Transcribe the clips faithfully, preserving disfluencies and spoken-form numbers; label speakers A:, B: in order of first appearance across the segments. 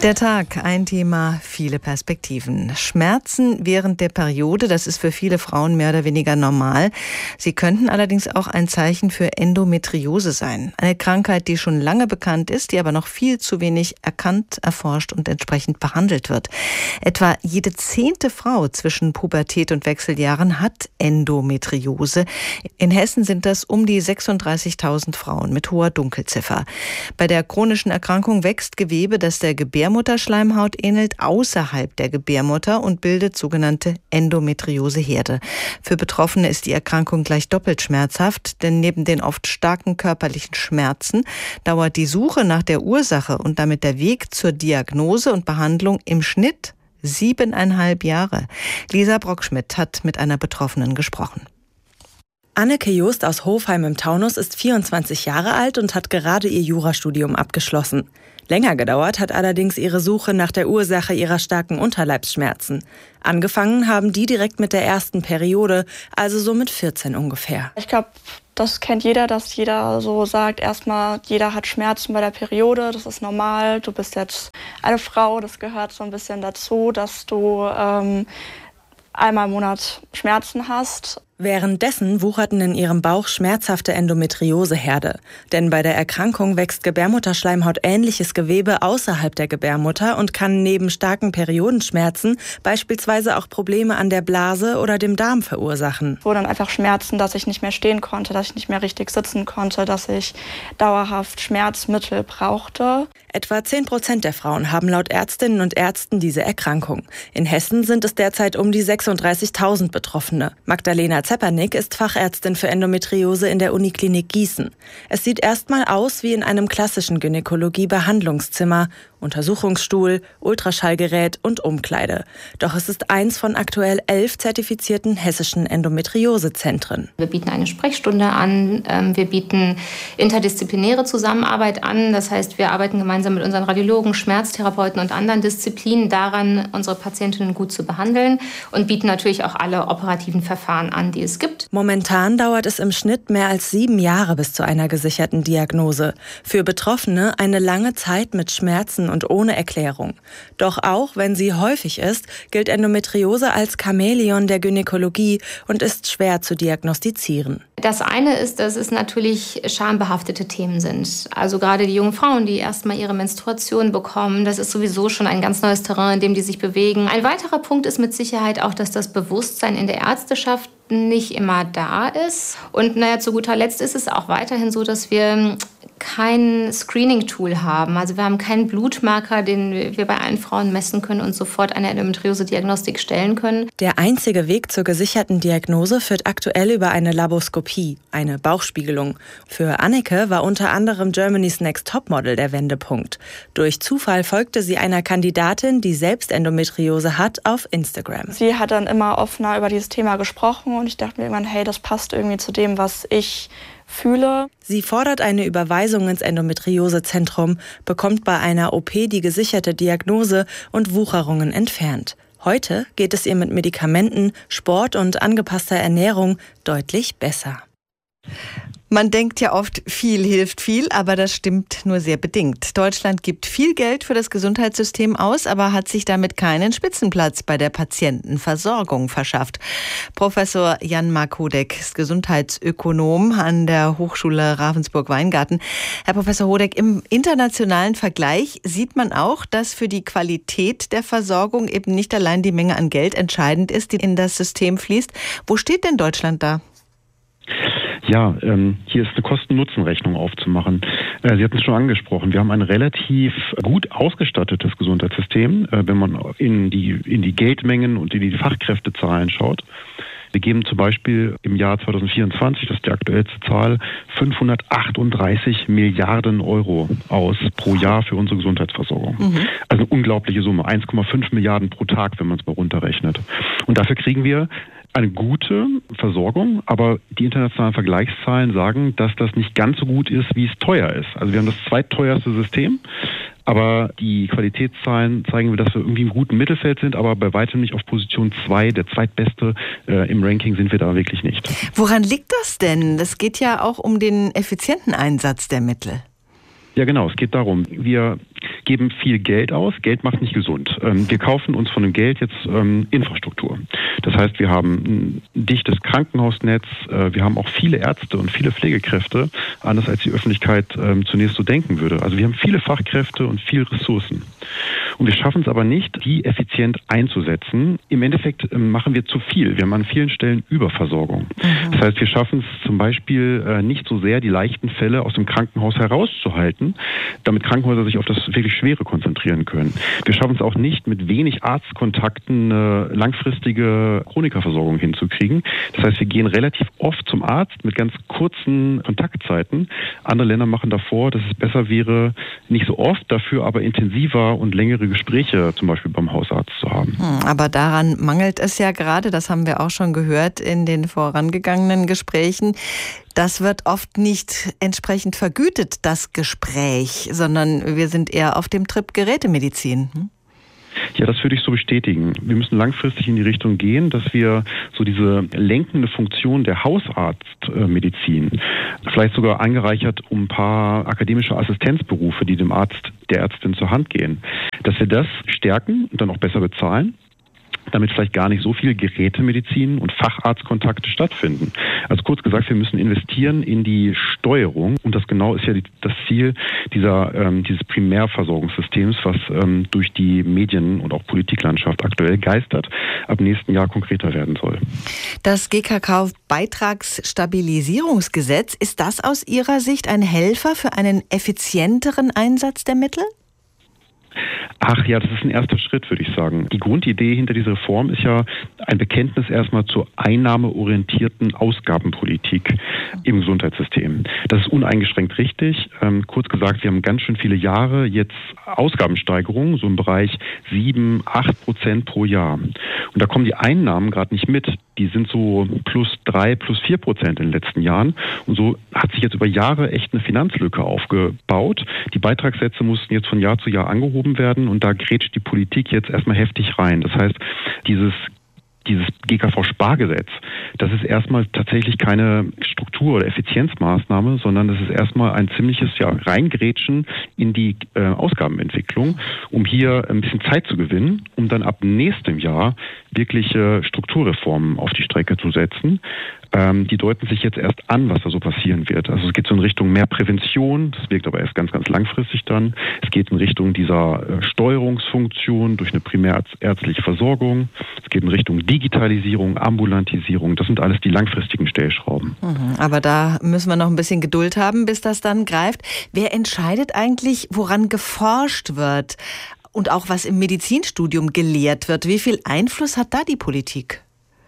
A: Der Tag, ein Thema, viele Perspektiven. Schmerzen während der Periode, das ist für viele Frauen mehr oder weniger normal. Sie könnten allerdings auch ein Zeichen für Endometriose sein. Eine Krankheit, die schon lange bekannt ist, die aber noch viel zu wenig erkannt, erforscht und entsprechend behandelt wird. Etwa jede zehnte Frau zwischen Pubertät und Wechseljahren hat Endometriose. In Hessen sind das um die sechsunddreißigtausend Frauen mit hoher Dunkelziffer. Bei der chronischen Erkrankung wächst Gewebe, das der Gebärmutter Gebärmutterschleimhaut ähnelt, außerhalb der Gebärmutter und bildet sogenannte Endometrioseherde. Für Betroffene ist die Erkrankung gleich doppelt schmerzhaft, denn neben den oft starken körperlichen Schmerzen dauert die Suche nach der Ursache und damit der Weg zur Diagnose und Behandlung im Schnitt siebeneinhalb Jahre. Lisa Brockschmidt hat mit einer Betroffenen gesprochen.
B: Anneke Joost aus Hofheim im Taunus ist vierundzwanzig Jahre alt und hat gerade ihr Jurastudium abgeschlossen. Länger gedauert hat allerdings ihre Suche nach der Ursache ihrer starken Unterleibsschmerzen. Angefangen haben die direkt mit der ersten Periode, also so mit vierzehn ungefähr.
C: Ich glaube, das kennt jeder, dass jeder so sagt, erstmal, jeder hat Schmerzen bei der Periode, das ist normal, du bist jetzt eine Frau, das gehört so ein bisschen dazu, dass du ähm, einmal im Monat Schmerzen hast.
B: Währenddessen wucherten in ihrem Bauch schmerzhafte Endometrioseherde. Denn bei der Erkrankung wächst Gebärmutterschleimhaut ähnliches Gewebe außerhalb der Gebärmutter und kann neben starken Periodenschmerzen beispielsweise auch Probleme an der Blase oder dem Darm verursachen.
C: Es wurden dann einfach Schmerzen, dass ich nicht mehr stehen konnte, dass ich nicht mehr richtig sitzen konnte, dass ich dauerhaft Schmerzmittel brauchte.
B: Etwa zehn Prozent der Frauen haben laut Ärztinnen und Ärzten diese Erkrankung. In Hessen sind es derzeit um die sechsunddreißigtausend Betroffene. Magdalena Zepernick ist Fachärztin für Endometriose in der Uniklinik Gießen. Es sieht erstmal aus wie in einem klassischen Gynäkologie-Behandlungszimmer. Untersuchungsstuhl, Ultraschallgerät und Umkleide. Doch es ist eins von aktuell elf zertifizierten hessischen Endometriosezentren.
D: Wir bieten eine Sprechstunde an, wir bieten interdisziplinäre Zusammenarbeit an. Das heißt, wir arbeiten gemeinsam mit unseren Radiologen, Schmerztherapeuten und anderen Disziplinen daran, unsere Patientinnen gut zu behandeln und bieten natürlich auch alle operativen Verfahren an, die es gibt.
B: Momentan dauert es im Schnitt mehr als sieben Jahre bis zu einer gesicherten Diagnose. Für Betroffene eine lange Zeit mit Schmerzen und ohne Erklärung. Doch auch wenn sie häufig ist, gilt Endometriose als Chamäleon der Gynäkologie und ist schwer zu diagnostizieren.
D: Das eine ist, dass es natürlich schambehaftete Themen sind. Also gerade die jungen Frauen, die erstmal ihre Menstruation bekommen, das ist sowieso schon ein ganz neues Terrain, in dem die sich bewegen. Ein weiterer Punkt ist mit Sicherheit auch, dass das Bewusstsein in der Ärzteschaft nicht immer da ist. Und naja, zu guter Letzt ist es auch weiterhin so, dass wir kein Screening-Tool haben. Also wir haben keinen Blutmarker, den wir bei allen Frauen messen können und sofort eine Endometriose-Diagnostik stellen können.
B: Der einzige Weg zur gesicherten Diagnose führt aktuell über eine Laboskopie, eine Bauchspiegelung. Für Anneke war unter anderem Germany's Next Topmodel der Wendepunkt. Durch Zufall folgte sie einer Kandidatin, die selbst Endometriose hat, auf Instagram.
C: Sie hat dann immer offener über dieses Thema gesprochen und ich dachte mir irgendwann, hey, das passt irgendwie zu dem, was ich fühle.
B: Sie fordert eine Überweisung ins Endometriosezentrum, bekommt bei einer O P die gesicherte Diagnose und Wucherungen entfernt. Heute geht es ihr mit Medikamenten, Sport und angepasster Ernährung deutlich besser.
A: Man denkt ja oft, viel hilft viel, aber das stimmt nur sehr bedingt. Deutschland gibt viel Geld für das Gesundheitssystem aus, aber hat sich damit keinen Spitzenplatz bei der Patientenversorgung verschafft. Professor Jan-Marc Hodeck ist Gesundheitsökonom an der Hochschule Ravensburg-Weingarten. Herr Professor Hodeck, im internationalen Vergleich sieht man auch, dass für die Qualität der Versorgung eben nicht allein die Menge an Geld entscheidend ist, die in das System fließt. Wo steht denn Deutschland da?
E: Ja, ähm, hier ist eine Kosten-Nutzen-Rechnung aufzumachen. Äh, Sie hatten es schon angesprochen. Wir haben ein relativ gut ausgestattetes Gesundheitssystem, äh, wenn man in die, in die Geldmengen und in die Fachkräftezahlen schaut. Wir geben zum Beispiel im Jahr zwanzig vierundzwanzig, das ist die aktuellste Zahl, fünfhundertachtunddreißig Milliarden Euro aus pro Jahr für unsere Gesundheitsversorgung. Mhm. Also eine unglaubliche Summe, eins Komma fünf Milliarden pro Tag, wenn man es mal runterrechnet. Und dafür kriegen wir eine gute Versorgung, aber die internationalen Vergleichszahlen sagen, dass das nicht ganz so gut ist, wie es teuer ist. Also wir haben das zweitteuerste System, aber die Qualitätszahlen zeigen, dass wir irgendwie im guten Mittelfeld sind, aber bei weitem nicht auf Position zwei, der zweitbeste äh, im Ranking sind wir da wirklich nicht.
A: Woran liegt das denn? Es geht ja auch um den effizienten Einsatz der Mittel.
E: Ja genau, es geht darum, wir geben viel Geld aus. Geld macht nicht gesund. Ähm, wir kaufen uns von dem Geld jetzt ähm, Infrastruktur. Das heißt, wir haben ein dichtes Krankenhausnetz, äh, wir haben auch viele Ärzte und viele Pflegekräfte, anders als die Öffentlichkeit ähm, zunächst so denken würde. Also wir haben viele Fachkräfte und viel Ressourcen. Und wir schaffen es aber nicht, die effizient einzusetzen. Im Endeffekt äh, machen wir zu viel. Wir haben an vielen Stellen Überversorgung. Mhm. Das heißt, wir schaffen es zum Beispiel äh, nicht so sehr, die leichten Fälle aus dem Krankenhaus herauszuhalten, damit Krankenhäuser sich auf das wirklich Schwere konzentrieren können. Wir schaffen es auch nicht, mit wenig Arztkontakten eine langfristige Chronikerversorgung hinzukriegen. Das heißt, wir gehen relativ oft zum Arzt mit ganz kurzen Kontaktzeiten. Andere Länder machen davor, dass es besser wäre, nicht so oft, dafür aber intensiver und längere Gespräche zum Beispiel beim Hausarzt zu haben.
A: Aber daran mangelt es ja gerade, das haben wir auch schon gehört in den vorangegangenen Gesprächen. Das wird oft nicht entsprechend vergütet, das Gespräch, sondern wir sind eher auf dem Trip Gerätemedizin. Hm?
E: Ja, das würde ich so bestätigen. Wir müssen langfristig in die Richtung gehen, dass wir so diese lenkende Funktion der Hausarztmedizin, vielleicht sogar angereichert um ein paar akademische Assistenzberufe, die dem Arzt, der Ärztin zur Hand gehen, dass wir das stärken und dann auch besser bezahlen, damit vielleicht gar nicht so viel Gerätemedizin und Facharztkontakte stattfinden. Also kurz gesagt, wir müssen investieren in die Steuerung und das genau ist ja die, das Ziel dieser, ähm, dieses Primärversorgungssystems, was ähm, durch die Medien- und auch Politiklandschaft aktuell geistert, ab nächsten Jahr konkreter werden soll.
A: Das G K K-Beitragsstabilisierungsgesetz, ist das aus Ihrer Sicht ein Helfer für einen effizienteren Einsatz der Mittel?
E: Ach ja, das ist ein erster Schritt, würde ich sagen. Die Grundidee hinter dieser Reform ist ja ein Bekenntnis erstmal zur einnahmeorientierten Ausgabenpolitik im Gesundheitssystem. Das ist uneingeschränkt richtig. Ähm, kurz gesagt, wir haben ganz schön viele Jahre jetzt Ausgabensteigerungen, so im Bereich sieben, acht Prozent pro Jahr. Und da kommen die Einnahmen gerade nicht mit. Die sind so plus drei, plus vier Prozent in den letzten Jahren. Und so hat sich jetzt über Jahre echt eine Finanzlücke aufgebaut. Die Beitragssätze mussten jetzt von Jahr zu Jahr angehoben werden und da grätscht die Politik jetzt erstmal heftig rein. Das heißt, dieses Dieses G K V-Spargesetz, das ist erstmal tatsächlich keine Struktur- oder Effizienzmaßnahme, sondern das ist erstmal ein ziemliches ja, Reingrätschen in die äh, Ausgabenentwicklung, um hier ein bisschen Zeit zu gewinnen, um dann ab nächstem Jahr wirkliche Strukturreformen auf die Strecke zu setzen. Ähm, die deuten sich jetzt erst an, was da so passieren wird. Also es geht so in Richtung mehr Prävention, das wirkt aber erst ganz, ganz langfristig dann. Es geht in Richtung dieser äh, Steuerungsfunktion durch eine primärärztliche Versorgung. Es geht in Richtung Digitalisierung, Ambulantisierung. Das sind alles die langfristigen Stellschrauben.
A: Mhm, aber da müssen wir noch ein bisschen Geduld haben, bis das dann greift. Wer entscheidet eigentlich, woran geforscht wird und auch was im Medizinstudium gelehrt wird? Wie viel Einfluss hat da die Politik?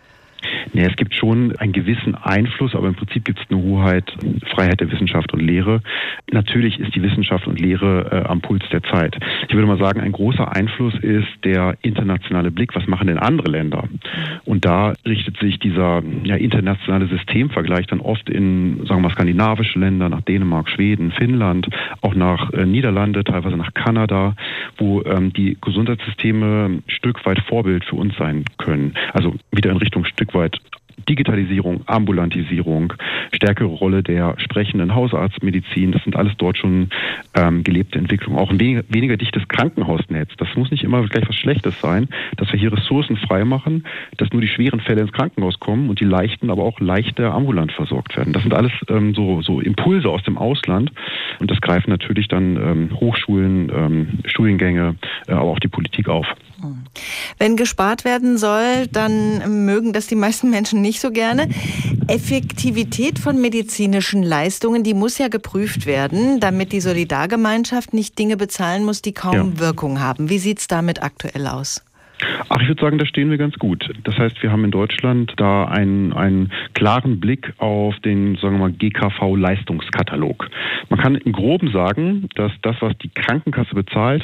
E: Ja, es gibt schon einen gewissen Einfluss, aber im Prinzip gibt es eine Hoheit, Freiheit der Wissenschaft und Lehre. Natürlich ist die Wissenschaft und Lehre äh, am Puls der Zeit. Ich würde mal sagen, ein großer Einfluss ist der internationale Blick. Was machen denn andere Länder? Und da richtet sich dieser ja, internationale Systemvergleich dann oft in, sagen wir mal, skandinavische Länder, nach Dänemark, Schweden, Finnland, auch nach äh, Niederlande, teilweise nach Kanada, wo ähm, die Gesundheitssysteme ein Stück weit Vorbild für uns sein können. Also wieder in Richtung Stück weit Digitalisierung, Ambulantisierung, stärkere Rolle der sprechenden Hausarztmedizin, das sind alles dort schon ähm, gelebte Entwicklungen. Auch ein weniger, weniger dichtes Krankenhausnetz, das muss nicht immer gleich was Schlechtes sein, dass wir hier Ressourcen freimachen, dass nur die schweren Fälle ins Krankenhaus kommen und die leichten, aber auch leichter ambulant versorgt werden. Das sind alles ähm, so, so Impulse aus dem Ausland und das greifen natürlich dann ähm, Hochschulen, ähm, Studiengänge, äh, aber auch die Politik auf.
A: Wenn gespart werden soll, dann mögen das die meisten Menschen nicht so gerne. Effektivität von medizinischen Leistungen, die muss ja geprüft werden, damit die Solidargemeinschaft nicht Dinge bezahlen muss, die kaum ja. Wirkung haben. Wie sieht es damit aktuell aus?
E: Ach, ich würde sagen, da stehen wir ganz gut. Das heißt, wir haben in Deutschland da einen, einen klaren Blick auf den, sagen wir mal, G K V-Leistungskatalog. Man kann im Groben sagen, dass das, was die Krankenkasse bezahlt,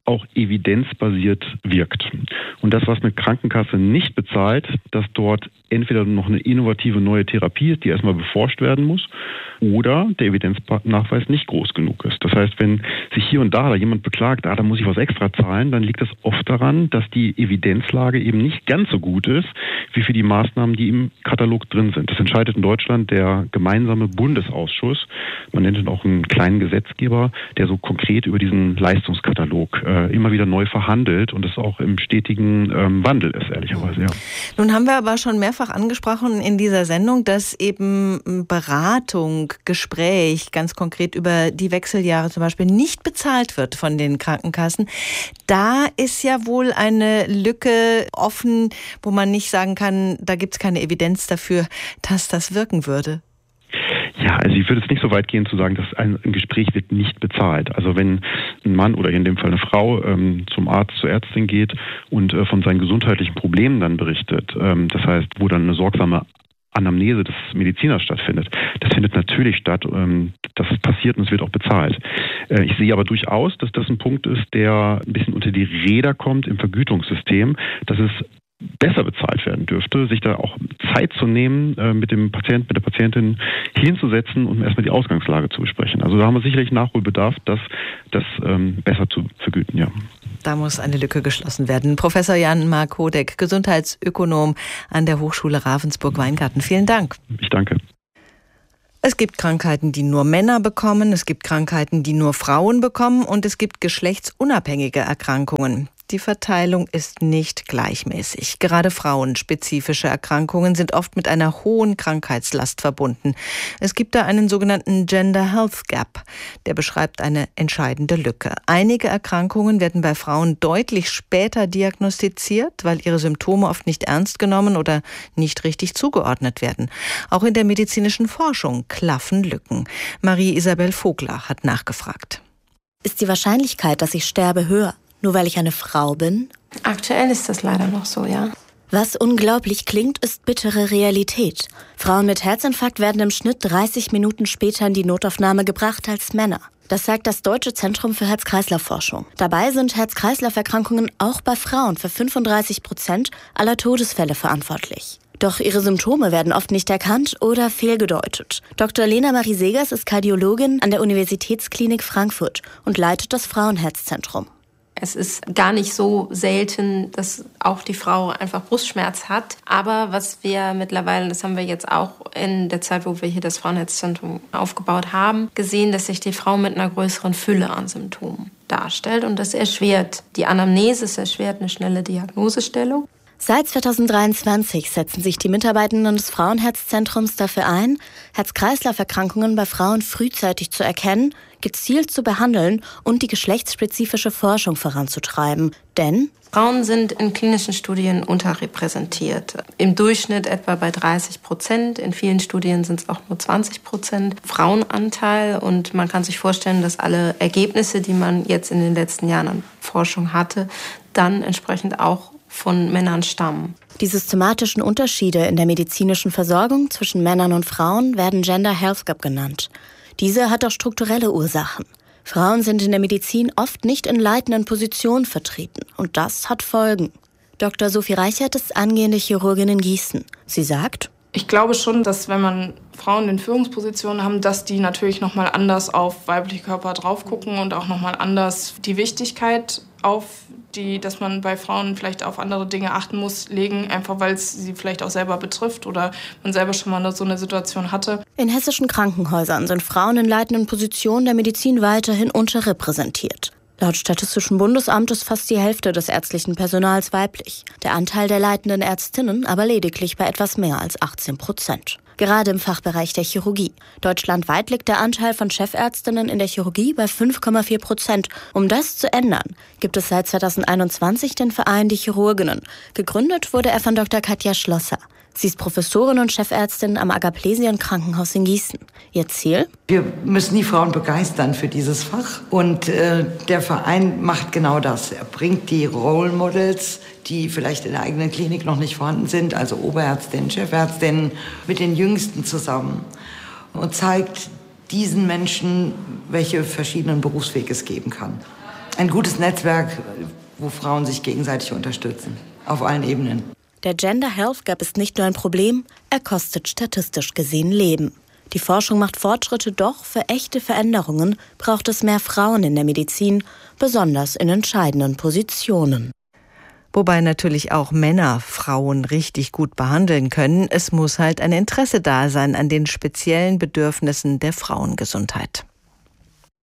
E: auch evidenzbasiert wirkt. Und das, was eine Krankenkasse nicht bezahlt, dass dort entweder noch eine innovative neue Therapie ist, die erstmal beforscht werden muss, oder der Evidenznachweis nicht groß genug ist. Das heißt, wenn sich hier und da, da jemand beklagt, ah, da muss ich was extra zahlen, dann liegt das oft daran, dass die Evidenzlage eben nicht ganz so gut ist, wie für die Maßnahmen, die im Katalog drin sind. Das entscheidet in Deutschland der gemeinsame Bundesausschuss. Man nennt ihn auch einen kleinen Gesetzgeber, der so konkret über diesen Leistungskatalog äh, immer wieder neu verhandelt und es auch im stetigen ähm, Wandel ist, ehrlicherweise. Ja.
A: Nun haben wir aber schon mehrfach angesprochen in dieser Sendung, dass eben Beratung, Gespräch, ganz konkret über die Wechseljahre zum Beispiel, nicht bezahlt wird von den Krankenkassen. Da ist ja wohl eine Lücke offen, wo man nicht sagen kann, da gibt es keine Evidenz dafür, dass das wirken würde.
E: Ja, also ich würde es nicht so weit gehen zu sagen, dass ein, ein Gespräch wird nicht bezahlt. Also wenn ein Mann oder in dem Fall eine Frau ähm, zum Arzt, zur Ärztin geht und äh, von seinen gesundheitlichen Problemen dann berichtet, ähm, das heißt, wo dann eine sorgsame Anamnese des Mediziners stattfindet. Das findet natürlich statt, ähm, das passiert und es wird auch bezahlt. Äh, ich sehe aber durchaus, dass das ein Punkt ist, der ein bisschen unter die Räder kommt im Vergütungssystem, dass es besser bezahlt werden dürfte, sich da auch Zeit zu nehmen, äh, mit dem Patienten, mit der Patientin hinzusetzen und erstmal die Ausgangslage zu besprechen. Also da haben wir sicherlich Nachholbedarf, das, das ähm, besser zu vergüten, ja.
A: Da muss eine Lücke geschlossen werden. Professor Jan-Marc Hodeck, Gesundheitsökonom an der Hochschule Ravensburg-Weingarten. Vielen Dank.
E: Ich danke.
A: Es gibt Krankheiten, die nur Männer bekommen, es gibt Krankheiten, die nur Frauen bekommen und es gibt geschlechtsunabhängige Erkrankungen. Die Verteilung ist nicht gleichmäßig. Gerade frauenspezifische Erkrankungen sind oft mit einer hohen Krankheitslast verbunden. Es gibt da einen sogenannten Gender Health Gap. Der beschreibt eine entscheidende Lücke. Einige Erkrankungen werden bei Frauen deutlich später diagnostiziert, weil ihre Symptome oft nicht ernst genommen oder nicht richtig zugeordnet werden. Auch in der medizinischen Forschung klaffen Lücken. Marie-Isabel Vogler hat nachgefragt.
F: Ist die Wahrscheinlichkeit, dass ich sterbe, höher, nur weil ich eine Frau bin?
D: Aktuell ist das leider noch so, ja.
F: Was unglaublich klingt, ist bittere Realität. Frauen mit Herzinfarkt werden im Schnitt dreißig Minuten später in die Notaufnahme gebracht als Männer. Das sagt das Deutsche Zentrum für Herz-Kreislauf-Forschung. Dabei sind Herz-Kreislauf-Erkrankungen auch bei Frauen für fünfunddreißig Prozent aller Todesfälle verantwortlich. Doch ihre Symptome werden oft nicht erkannt oder fehlgedeutet. Doktor Lena Marie Segers ist Kardiologin an der Universitätsklinik Frankfurt und leitet das Frauenherzzentrum.
D: Es ist gar nicht so selten, dass auch die Frau einfach Brustschmerz hat. Aber was wir mittlerweile, das haben wir jetzt auch in der Zeit, wo wir hier das Frauenherzzentrum aufgebaut haben, gesehen, dass sich die Frau mit einer größeren Fülle an Symptomen darstellt. Und das erschwert die Anamnese, es erschwert eine schnelle Diagnosestellung.
F: Seit zweitausenddreiundzwanzig setzen sich die Mitarbeitenden des Frauenherzzentrums dafür ein, Herz-Kreislauf-Erkrankungen bei Frauen frühzeitig zu erkennen, gezielt zu behandeln und die geschlechtsspezifische Forschung voranzutreiben. Denn
D: Frauen sind in klinischen Studien unterrepräsentiert. Im Durchschnitt etwa bei dreißig Prozent. In vielen Studien sind es auch nur zwanzig Prozent Frauenanteil. Und man kann sich vorstellen, dass alle Ergebnisse, die man jetzt in den letzten Jahren an Forschung hatte, dann entsprechend auch von Männern stammen.
F: Die systematischen Unterschiede in der medizinischen Versorgung zwischen Männern und Frauen werden Gender Health Gap genannt. Diese hat auch strukturelle Ursachen. Frauen sind in der Medizin oft nicht in leitenden Positionen vertreten und das hat Folgen. Doktor Sophie Reichert ist angehende Chirurgin in Gießen. Sie sagt:
G: Ich glaube schon, dass wenn man Frauen in Führungspositionen haben, dass die natürlich nochmal anders auf weibliche Körper drauf gucken und auch nochmal anders die Wichtigkeit auf die, dass man bei Frauen vielleicht auf andere Dinge achten muss, legen, einfach weil es sie vielleicht auch selber betrifft oder man selber schon mal so eine Situation hatte.
F: In hessischen Krankenhäusern sind Frauen in leitenden Positionen der Medizin weiterhin unterrepräsentiert. Laut Statistischem Bundesamt ist fast die Hälfte des ärztlichen Personals weiblich. Der Anteil der leitenden Ärztinnen aber lediglich bei etwas mehr als achtzehn Prozent. Gerade im Fachbereich der Chirurgie. Deutschlandweit liegt der Anteil von Chefärztinnen in der Chirurgie bei fünf Komma vier Prozent. Um das zu ändern, gibt es seit zweitausendeinundzwanzig den Verein Die Chirurginnen. Gegründet wurde er von Doktor Katja Schlosser. Sie ist Professorin und Chefärztin am Agaplesien-Krankenhaus in Gießen. Ihr Ziel?
H: Wir müssen die Frauen begeistern für dieses Fach. Und äh, der Verein macht genau das. Er bringt die Role Models, die vielleicht in der eigenen Klinik noch nicht vorhanden sind, also Oberärztinnen, Chefärztinnen, mit den Jüngsten zusammen und zeigt diesen Menschen, welche verschiedenen Berufswege es geben kann. ein gutes Netzwerk, wo Frauen sich gegenseitig unterstützen, auf allen Ebenen.
F: Der Gender Health Gap ist nicht nur ein Problem, er kostet statistisch gesehen Leben. Die Forschung macht Fortschritte, doch für echte Veränderungen braucht es mehr Frauen in der Medizin, besonders in entscheidenden Positionen.
A: Wobei natürlich auch Männer Frauen richtig gut behandeln können. Es muss halt ein Interesse da sein an den speziellen Bedürfnissen der Frauengesundheit.